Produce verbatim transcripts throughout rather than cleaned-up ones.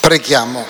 Preghiamo.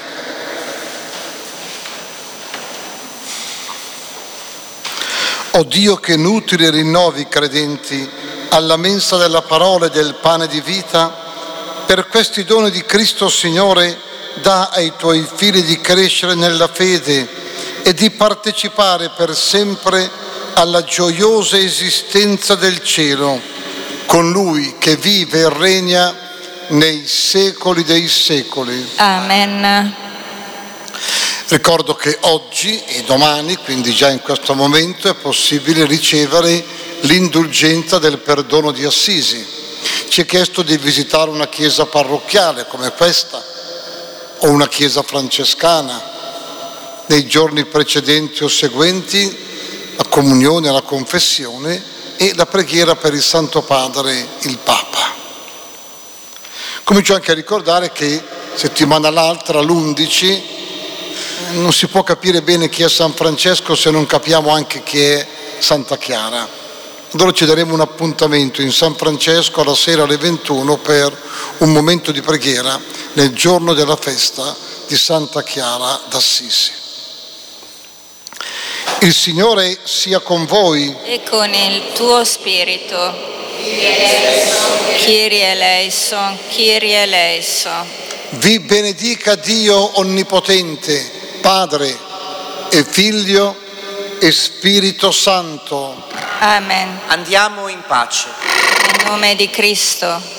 O Dio che nutri e rinnovi i credenti alla mensa della parola e del pane di vita, per questi doni di Cristo Signore dà ai tuoi figli di crescere nella fede e di partecipare per sempre alla gioiosa esistenza del cielo, con Lui che vive e regna nei secoli dei secoli. Amen. Ricordo che oggi e domani, quindi già in questo momento, è possibile ricevere l'indulgenza del perdono di Assisi. Ci è chiesto di visitare una chiesa parrocchiale come questa o una chiesa francescana. Nei giorni precedenti o seguenti la comunione, la confessione e la preghiera per il Santo Padre, il Papa. Comincio anche a ricordare che settimana l'altra, l'undici, non si può capire bene chi è San Francesco se non capiamo anche chi è Santa Chiara. Allora ci daremo un appuntamento in San Francesco alla sera alle ventuno per un momento di preghiera nel giorno della festa di Santa Chiara d'Assisi. Il Signore sia con voi. E con il tuo spirito. Kyrie eleison, Kyrie eleison. Vi benedica Dio Onnipotente, Padre e Figlio e Spirito Santo. Amen. Andiamo in pace. Nel nome di Cristo.